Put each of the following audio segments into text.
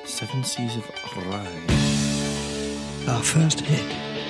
Seven Seas of Rhye. Our first hit.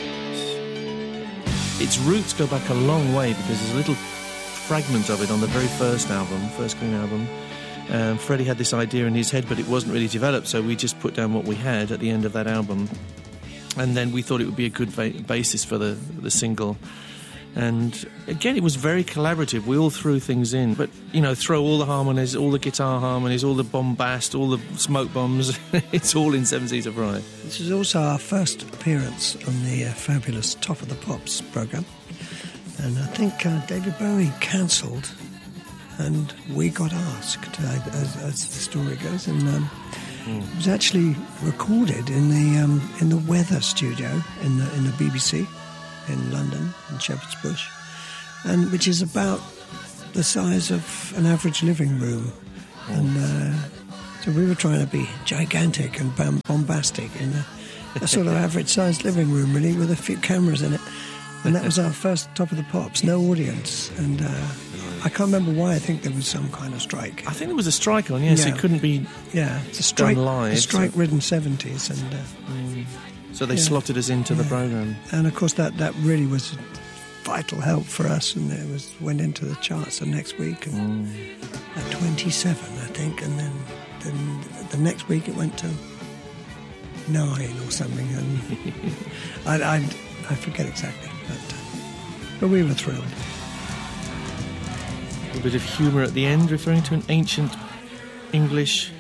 Its roots go back a long way because there's a little fragment of it on the very first album, First Queen album. Freddie had this idea in his head, but it wasn't really developed, so we just put down what we had at the end of that album. And then we thought it would be a good basis for the single. And again, it was very collaborative. We all threw things in, but, you know, throw all the harmonies, all the guitar harmonies, all the bombast, all the smoke bombs. It's all in Seven Seas of Rhye. This is also our first appearance on the fabulous Top of the Pops programme. And I think David Bowie cancelled and we got asked, as the story goes. And it was actually recorded in the Weather studio in the BBC in London, in Shepherd's Bush, and which is about the size of an average living room. And so we were trying to be gigantic and bombastic in a sort of average-sized living room, really, with a few cameras in it. And that was our first Top of the Pops, no audience. And I can't remember why. I think there was some kind of strike. I think there was a strike on, yes. Yeah. It couldn't be it's a strike, done live. A strike-ridden 70s. And so they slotted us into the programme. And, of course, that really was vital help for us. And it went into the charts the next week. And at 27, I think. And then the next week it went to 9 or something. And I forget exactly. But we were thrilled. A bit of humour at the end, referring to an ancient English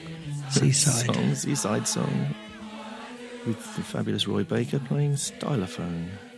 seaside song, with the fabulous Roy Baker playing stylophone.